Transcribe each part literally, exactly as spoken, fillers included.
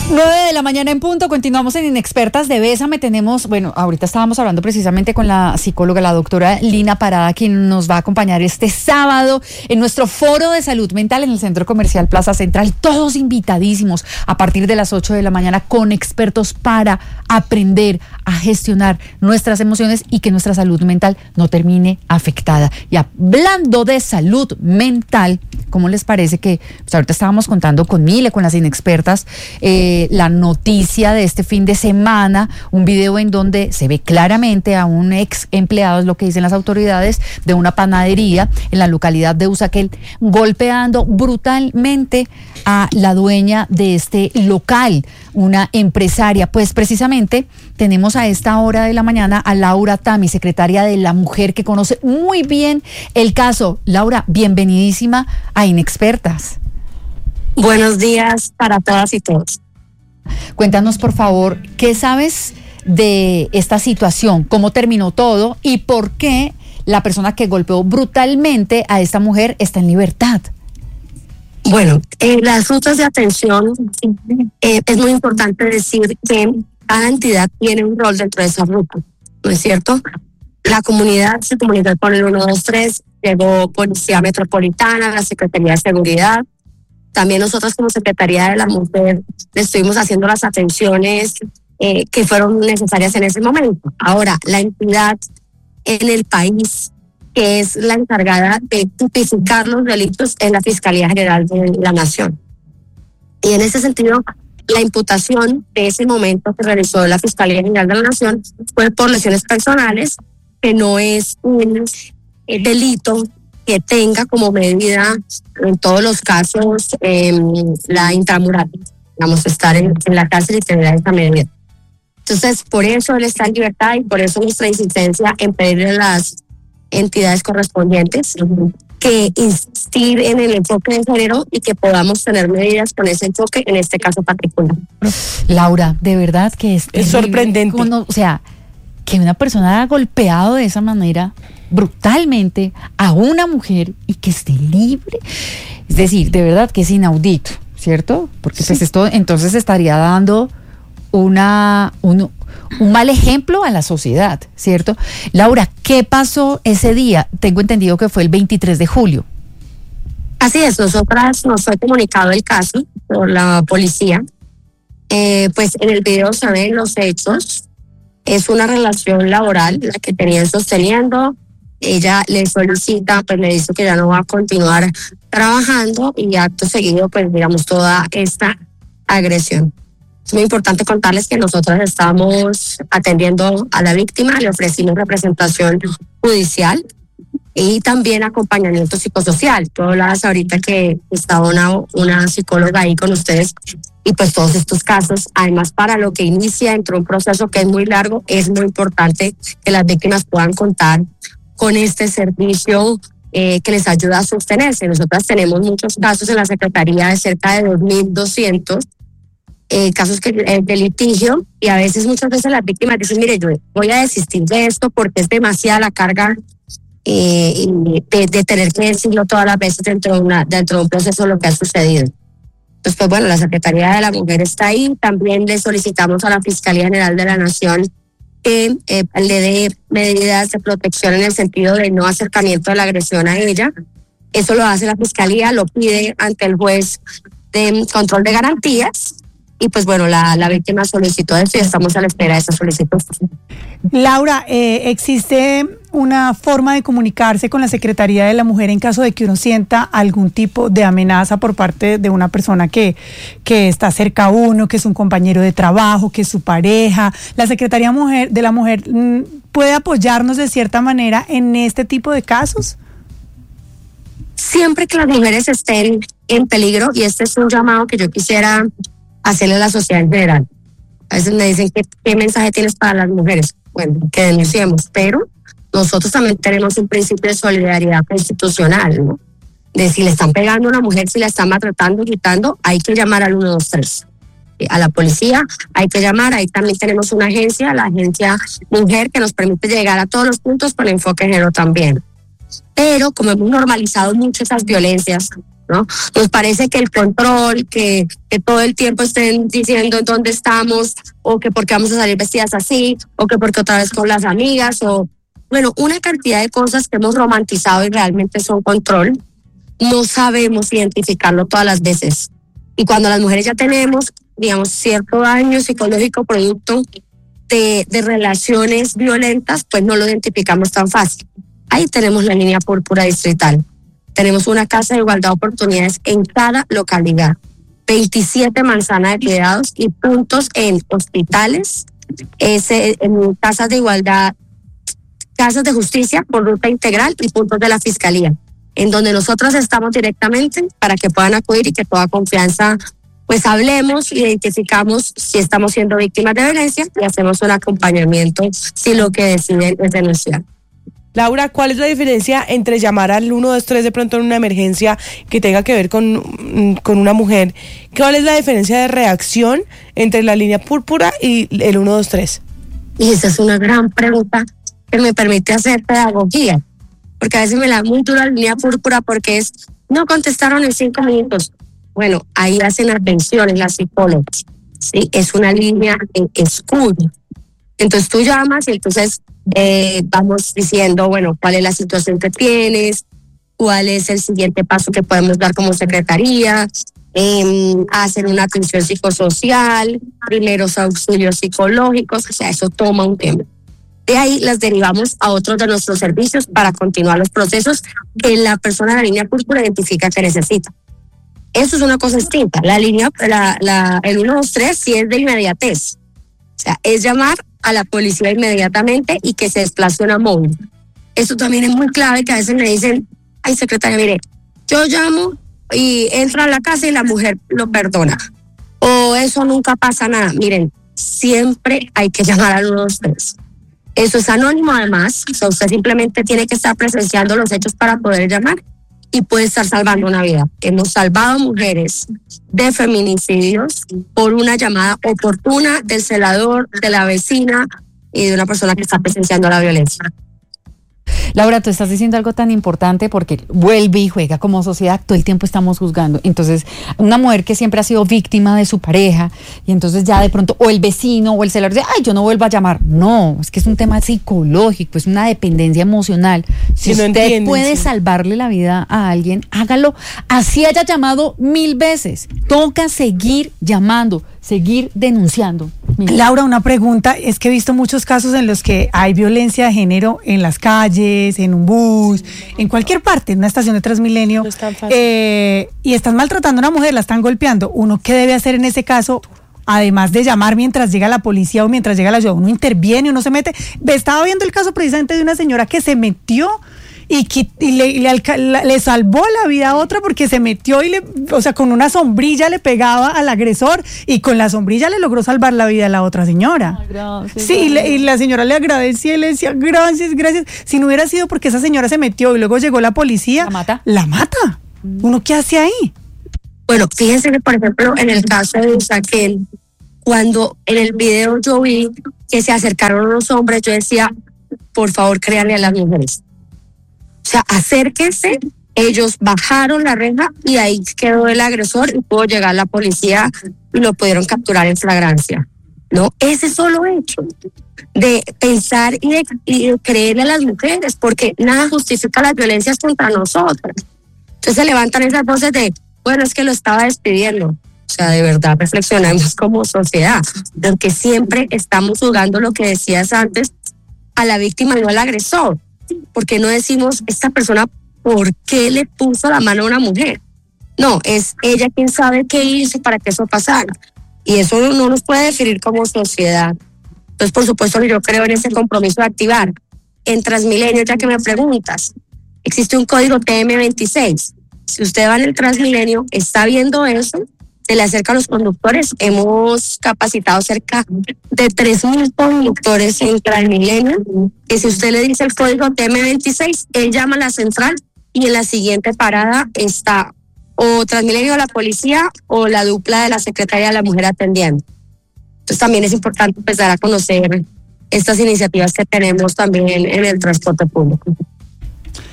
nueve de la mañana en punto, continuamos en Inexpertas de Bésame. Tenemos, bueno, ahorita estábamos hablando precisamente con la psicóloga, la doctora Lina Parada, quien nos va a acompañar este sábado en nuestro foro de salud mental en el Centro Comercial Plaza Central. Todos invitadísimos a partir de las ocho de la mañana con expertos para aprender a gestionar nuestras emociones y que nuestra salud mental no termine afectada. Y hablando de salud mental, ¿cómo les parece que pues ahorita estábamos contando con Mile, con las inexpertas, eh, la noticia de este fin de semana, un video en donde se ve claramente a un ex empleado, es lo que dicen las autoridades, de una panadería en la localidad de Usaquén, golpeando brutalmente a la dueña de este local, una empresaria? Pues precisamente tenemos a esta hora de la mañana a Laura Tami, secretaria de la Mujer, que conoce muy bien el caso. Laura, bienvenidísima a Inexpertas. Buenos días para todas y todos. Cuéntanos, por favor, ¿qué sabes de esta situación? ¿Cómo terminó todo? ¿Y por qué la persona que golpeó brutalmente a esta mujer está en libertad? Bueno, eh, las rutas de atención, eh, es muy importante decir que cada entidad tiene un rol dentro de esa ruta, ¿no es cierto? La comunidad se comunicó con el uno dos tres, llegó Policía Metropolitana, la Secretaría de Seguridad. También nosotros como Secretaría de la Mujer estuvimos haciendo las atenciones eh, que fueron necesarias en ese momento. Ahora, la entidad en el país que es la encargada de tipificar los delitos en la Fiscalía General de la Nación. Y en ese sentido, la imputación de ese momento que realizó la Fiscalía General de la Nación fue por lesiones personales, que no es un eh, delito que tenga como medida en todos los casos eh, la intramural, digamos, estar en, en la cárcel y tener esa medida. Entonces, por eso él está en libertad y por eso nuestra insistencia en pedirle a las entidades correspondientes que insistir en el enfoque de género y que podamos tener medidas con ese enfoque en este caso particular. Laura, de verdad que es, es sorprendente. Cuando, o sea, que una persona haya golpeado de esa manera brutalmente a una mujer y que esté libre. Es decir, de verdad que es inaudito, ¿cierto? Porque sí. Pues esto entonces estaría dando una un, un mal ejemplo a la sociedad, ¿cierto? Laura, ¿qué pasó ese día? Tengo entendido que fue el veintitrés de julio. Así es, nosotras nos fue comunicado el caso por la policía. Eh, pues en el video se ven los hechos. Es una relación laboral la que tenían sosteniendo. Ella le solicita, pues le dice que ya no va a continuar trabajando y acto seguido, pues digamos, toda esta agresión. Es muy importante contarles que nosotros estamos atendiendo a la víctima, le ofrecimos representación judicial y también acompañamiento psicosocial. Tú hablabas ahorita que estaba una, una psicóloga ahí con ustedes y pues todos estos casos, además para lo que inicia dentro de un proceso que es muy largo, es muy importante que las víctimas puedan contar con este servicio eh, que les ayuda a sostenerse. Nosotras tenemos muchos casos en la Secretaría de cerca de dos mil doscientos eh, casos que, eh, de litigio y a veces, muchas veces las víctimas dicen, mire, yo voy a desistir de esto porque es demasiada la carga eh, de, de tener que decirlo todas las veces dentro de, una, dentro de un proceso lo que ha sucedido. Entonces, pues bueno, la Secretaría de la Mujer está ahí. También le solicitamos a la Fiscalía General de la Nación que eh, le dé medidas de protección en el sentido de no acercamiento de la agresión a ella. Eso lo hace la Fiscalía, lo pide ante el juez de control de garantías y pues bueno, la, la víctima solicitó eso y estamos a la espera de esa solicitud. Laura, eh, ¿existe una forma de comunicarse con la Secretaría de la Mujer en caso de que uno sienta algún tipo de amenaza por parte de una persona que, que está cerca a uno, que es un compañero de trabajo, que es su pareja? ¿La Secretaría Mujer, de la Mujer puede apoyarnos de cierta manera en este tipo de casos? Siempre que las mujeres estén en peligro, y este es un llamado que yo quisiera hacerle a la sociedad en general. A veces me dicen, ¿qué, qué mensaje tienes para las mujeres? Bueno, que denunciemos, pero nosotros también tenemos un principio de solidaridad constitucional, ¿no? De si le están pegando a una mujer, si la están maltratando, gritando, hay que llamar al uno dos tres. A la policía hay que llamar, ahí también tenemos una agencia, la agencia Mujer, que nos permite llegar a todos los puntos con enfoque de género también. Pero como hemos normalizado mucho esas violencias, ¿no? Nos parece que el control, que, que todo el tiempo estén diciendo en dónde estamos, o que porque vamos a salir vestidas así, o que porque otra vez con las amigas, o bueno, una cantidad de cosas que hemos romantizado y realmente son control. No sabemos identificarlo todas las veces. Y cuando las mujeres ya tenemos, digamos, cierto daño psicológico producto de, de relaciones violentas, pues no lo identificamos tan fácil. Ahí tenemos la línea púrpura distrital. Tenemos una casa de igualdad de oportunidades en cada localidad. veintisiete manzanas de cuidados y puntos en hospitales, ese, en casas de igualdad, casas de justicia por ruta integral y puntos de la fiscalía, en donde nosotros estamos directamente para que puedan acudir y que toda confianza, pues hablemos, identificamos si estamos siendo víctimas de violencia y hacemos un acompañamiento si lo que deciden es denunciar. Laura, ¿cuál es la diferencia entre llamar al uno dos tres de pronto en una emergencia que tenga que ver con, con una mujer? ¿Cuál es la diferencia de reacción entre la línea púrpura y el uno dos tres? Y esa es una gran pregunta que me permite hacer pedagogía, porque a veces me la da muy dura la línea púrpura porque es, no contestaron en cinco minutos. Bueno, ahí hacen atenciones las psicólogas, ¿sí? Es una línea en escudo. Entonces tú llamas y entonces eh, vamos diciendo, bueno, cuál es la situación que tienes, cuál es el siguiente paso que podemos dar como secretaría, eh, hacer una atención psicosocial, primeros auxilios psicológicos, o sea, eso toma un tiempo. De ahí las derivamos a otros de nuestros servicios para continuar los procesos que la persona de la línea púrpura identifica que necesita. Eso es una cosa distinta. La línea, la, la, el uno dos tres sí es de inmediatez. O sea, es llamar a la policía inmediatamente y que se desplace una móvil. Eso también es muy clave, que a veces me dicen, ay, secretaria, mire, yo llamo y entro a la casa y la mujer lo perdona. O eso nunca pasa nada. Miren, siempre hay que llamar al uno dos tres. Eso es anónimo además, o sea, usted simplemente tiene que estar presenciando los hechos para poder llamar y puede estar salvando una vida. Hemos salvado mujeres de feminicidios por una llamada oportuna del celador, de la vecina y de una persona que está presenciando la violencia. Laura, tú estás diciendo algo tan importante porque vuelve y juega como sociedad, todo el tiempo estamos juzgando. Entonces, una mujer que siempre ha sido víctima de su pareja y entonces ya de pronto, o el vecino o el celador dice, ay, yo no vuelvo a llamar. No, es que es un tema psicológico, es una dependencia emocional. Si no usted entienden, puede sí. salvarle la vida a alguien, hágalo. Así haya llamado mil veces. Toca seguir llamando, seguir denunciando. Mira. Laura, una pregunta, es que he visto muchos casos en los que hay violencia de género en las calles, en un bus, en cualquier parte, en una estación de Transmilenio, No es tan fácil. eh, y están maltratando a una mujer, la están golpeando. ¿Uno qué debe hacer en ese caso? Además de llamar mientras llega la policía o mientras llega la ayuda, uno interviene, uno se mete. Estaba viendo el caso precisamente de una señora que se metió y, que, y le, le, alca, le salvó la vida a otra porque se metió y le, o sea, con una sombrilla le pegaba al agresor y con la sombrilla le logró salvar la vida a la otra señora. Ay, gracias, sí, y, le, y la señora le agradecía y le decía, gracias, gracias. Si no hubiera sido porque esa señora se metió y luego llegó la policía, ¿La mata? La mata. ¿Uno qué hace ahí? Bueno, fíjense que, por ejemplo, en el caso de Isaquel, cuando en el video yo vi que se acercaron unos hombres, yo decía, por favor, créanle a las mujeres. O sea, acérquense. Ellos bajaron la reja y ahí quedó el agresor y pudo llegar la policía y lo pudieron capturar en flagrancia. No, ese solo hecho de pensar y de, y de creerle a las mujeres, porque nada justifica las violencias contra nosotras. Entonces se levantan esas voces de, bueno, es que lo estaba despidiendo. O sea, de verdad reflexionamos como sociedad, porque siempre estamos jugando lo que decías antes, a la víctima y no al agresor. Porque no decimos, esta persona, ¿por qué le puso la mano a una mujer? No, es ella quien sabe qué hizo para que eso pasara. Y eso no nos puede definir como sociedad. Entonces, por supuesto, yo creo en ese compromiso de activar. En Transmilenio, ya que me preguntas, existe un código T M veintiséis. Si usted va en el Transmilenio, está viendo eso, se le acerca a los conductores. Hemos capacitado cerca de tres mil conductores en Transmilenio. Y si usted le dice el código T M veintiséis, él llama a la central y en la siguiente parada está o Transmilenio de la policía o la dupla de la Secretaría de la Mujer atendiendo. Entonces también es importante empezar a conocer estas iniciativas que tenemos también en el transporte público.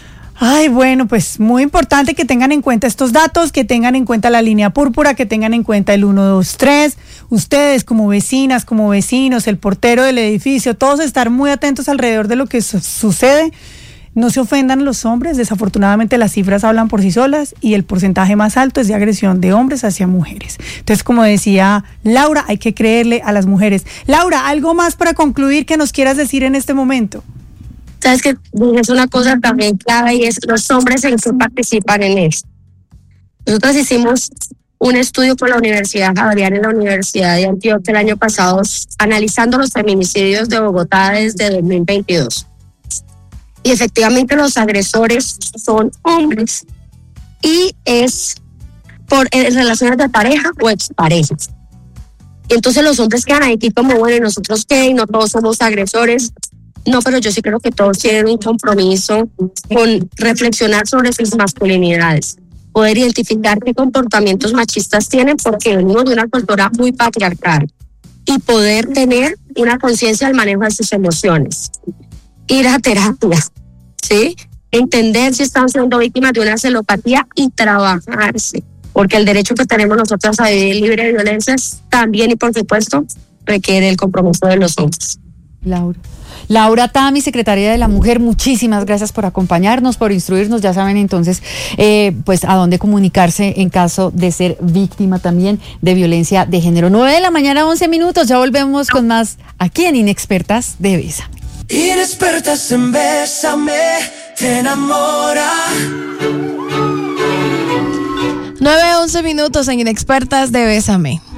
Ay, bueno, pues muy importante que tengan en cuenta estos datos, que tengan en cuenta la línea púrpura, que tengan en cuenta el uno dos tres. Ustedes como vecinas, como vecinos, el portero del edificio, todos estar muy atentos alrededor de lo que su- sucede. No se ofendan los hombres, desafortunadamente las cifras hablan por sí solas y el porcentaje más alto es de agresión de hombres hacia mujeres. Entonces, como decía Laura, hay que creerle a las mujeres. Laura, ¿algo más para concluir que nos quieras decir en este momento? Sabes que es una cosa también clave y es los hombres en que participan en esto. Nosotros hicimos un estudio con la Universidad Javeriana y la Universidad de Antioquia el año pasado, analizando los feminicidios de Bogotá desde dos mil veintidós. Y efectivamente los agresores son hombres y es por en relaciones de pareja o exparejas. Y entonces los hombres quedan ahí como, bueno, ¿y nosotros qué? ¿Y no todos somos agresores? No, pero yo sí creo que todos tienen un compromiso con reflexionar sobre sus masculinidades, poder identificar qué comportamientos machistas tienen porque venimos de una cultura muy patriarcal y poder tener una conciencia del manejo de sus emociones. Ir a terapia, ¿sí? Entender si están siendo víctimas de una celopatía y trabajarse, porque el derecho que tenemos nosotros a vivir libre de violencias también y por supuesto requiere el compromiso de los hombres. Laura. Laura Tami, secretaria de la Mujer, muchísimas gracias por acompañarnos, por instruirnos. Ya saben entonces eh, pues a dónde comunicarse en caso de ser víctima también de violencia de género. nueve de la mañana, once minutos, ya volvemos con más aquí en Inexpertas de Bésame. Inexpertas en Bésame, te enamora. nueve once minutos en Inexpertas de Bésame.